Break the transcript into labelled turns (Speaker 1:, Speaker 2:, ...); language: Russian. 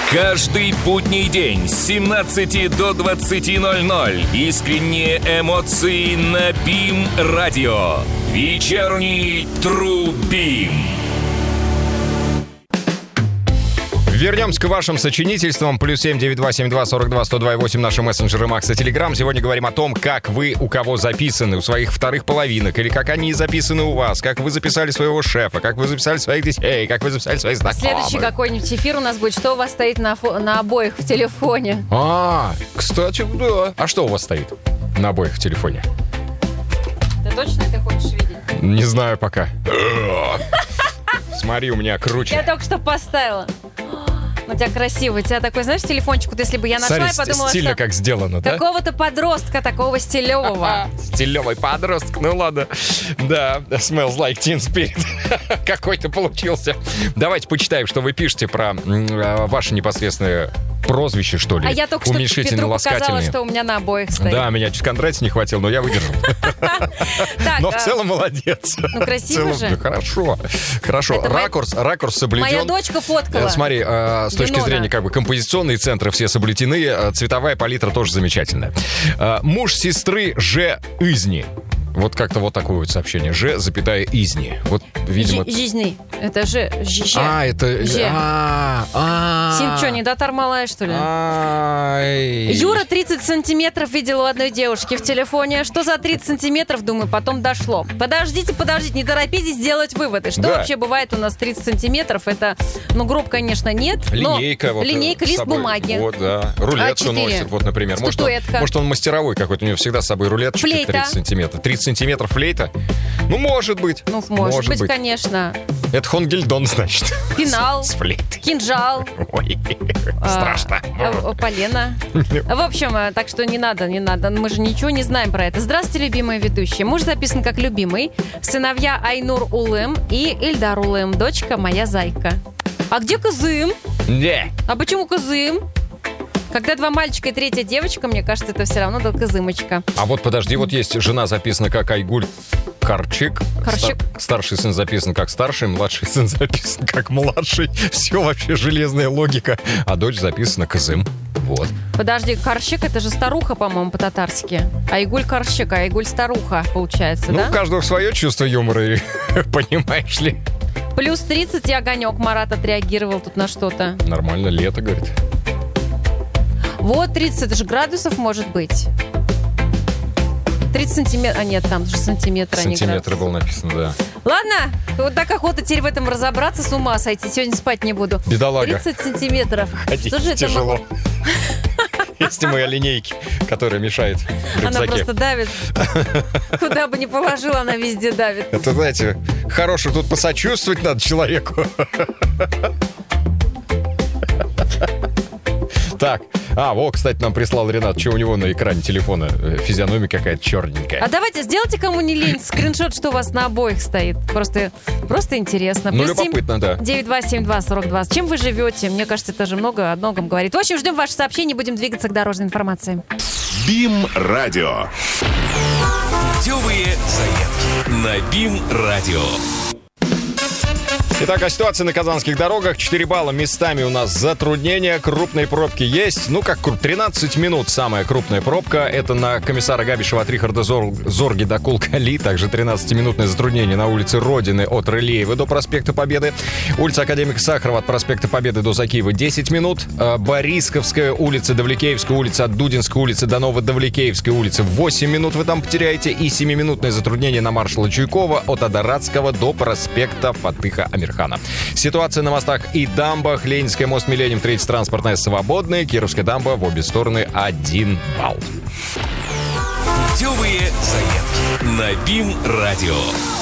Speaker 1: Каждый будний день с 17 до 20:00 искренние эмоции на БИМ-радио. Вечерний Тру-БИМ.
Speaker 2: Вернемся к вашим сочинительствам. +7 9272 42 102 наши мессенджеры Макс и Телеграм. Сегодня говорим о том, как вы у кого записаны, у своих вторых половинок, или как они записаны у вас, как вы записали своего шефа, как вы записали своих детей, как вы записали своих знакомых.
Speaker 3: Следующий какой-нибудь эфир у нас будет, что у вас стоит на обоих в телефоне.
Speaker 2: Кстати, да. А что у вас стоит на обоих в телефоне?
Speaker 3: Ты точно это хочешь видеть?
Speaker 2: Не знаю пока. Смотри, у меня круче.
Speaker 3: Я только что поставила. У тебя красиво. У тебя такой, знаешь, телефончик, вот если бы я нашла,
Speaker 2: Смотри,
Speaker 3: и подумала,
Speaker 2: стильно
Speaker 3: что
Speaker 2: как сделано, да?
Speaker 3: какого-то подростка, такого стилевого.
Speaker 2: Стилевый подросток, ну ладно. Да, smells like Teen Spirit. Какой-то получился. Давайте почитаем, что вы пишете про ваше непосредственное прозвище, что ли.
Speaker 3: А я только что Петру показала, что у меня на обоих стоит.
Speaker 2: Да, меня чуть Кондратий не хватило, но я выдержал. Но в целом молодец.
Speaker 3: Ну, красиво же.
Speaker 2: Хорошо. Ракурс соблюден.
Speaker 3: Моя дочка фоткала.
Speaker 2: Смотри, с точки зрения как бы композиционные центры все соблюдены, цветовая палитра тоже замечательная. Муж сестры Ж. Изни. Вот как-то вот такое вот сообщение. Ж, запятая, Изни. Вот, видимо...
Speaker 3: Жизни. Это же...
Speaker 2: это...
Speaker 3: Син что, не дотар малая, что ли? Юра 30 сантиметров видел у одной девушки в телефоне. Что за 30 сантиметров, думаю, потом дошло. Подождите, не торопитесь делать выводы. Что вообще бывает у нас 30 сантиметров? Это, гроб, конечно, нет.
Speaker 2: Линейка.
Speaker 3: Линейка, лист бумаги.
Speaker 2: Вот, да. Рулетку носит, вот, например. Может, он мастеровой какой-то. У него всегда с собой рулеточка 30 сантиметров. 30 сантиметров флейта? Ну, может быть.
Speaker 3: Ну, может быть, конечно.
Speaker 2: Это Хонгельдон, значит.
Speaker 3: Пенал.
Speaker 2: С флейтой.
Speaker 3: Кинжал.
Speaker 2: Ой, страшно.
Speaker 3: Полено. В общем, так что не надо. Мы же ничего не знаем про это. Здравствуйте, любимые ведущие. Муж записан как любимый. Сыновья Айнур Улым и Ильдар Улым. Дочка моя зайка. А где Кызым?
Speaker 2: Не.
Speaker 3: А почему Кызым? Когда 2 мальчика и 3 девочка, мне кажется, это все равно Кызымочка.
Speaker 2: А вот подожди, вот есть жена записана как Айгуль Карчик. Старший сын записан как старший, младший сын записан как младший. Все вообще железная логика. А дочь записана Кызым. Вот.
Speaker 3: Подожди, Карщик это же старуха, по-моему, по-татарски. Айгуль Карщик, а Айгуль старуха, получается, да?
Speaker 2: Ну, у каждого свое чувство юмора, понимаешь ли.
Speaker 3: +30 и огонек Марат отреагировал тут на что-то.
Speaker 2: Нормально, лето, говорит.
Speaker 3: Вот 30, это же градусов может быть. 30 сантиметров. А нет, там же сантиметры.
Speaker 2: Сантиметры было написано, да.
Speaker 3: Ладно, вот так охота теперь в этом разобраться, с ума сойти. Сегодня спать не буду.
Speaker 2: Бедолага.
Speaker 3: 30 сантиметров.
Speaker 2: Ходить
Speaker 3: что же
Speaker 2: тяжело.
Speaker 3: Это
Speaker 2: есть моя линейки, которая мешает в рюкзаке.
Speaker 3: Она просто давит. Куда бы ни положила, она везде давит.
Speaker 2: Это, знаете, хорошо, тут посочувствовать надо человеку. Так, кстати, нам прислал Ренат, что у него на экране телефона, физиономия какая-то черненькая.
Speaker 3: А давайте, сделайте, кому не лень, скриншот, что у вас на обоих стоит. Просто интересно.
Speaker 2: Ну, любопытно, да.
Speaker 3: 927242. С чем вы живете? Мне кажется, это же о многом говорит. В общем, ждем ваши сообщения, будем двигаться к дорожной информации.
Speaker 1: БИМ-радио. Путевые заметки на БИМ-радио.
Speaker 2: Итак, о ситуации на казанских дорогах. 4 балла, местами у нас затруднения. Крупные пробки есть. 13 минут самая крупная пробка. Это на комиссара Габишева от Рихарда Зорги до Кулкали. Также 13-минутное затруднение на улице Родины от Рылеева до проспекта Победы. Улица Академика Сахарова от проспекта Победы до Закиева 10 минут. Борисковская улица, Давликеевская улица от Дудинской улицы до Новодавликеевской улицы. 8 минут вы там потеряете. И 7-минутное затруднение на маршала Чуйкова от Адаратского до проспекта Фатыха Амирхана. Ситуация на мостах и дамбах. Ленинский мост Миллениум, третья транспортная свободная. Кировская дамба в обе стороны 1 балл.
Speaker 1: Путевые заметки на БИМ-радио.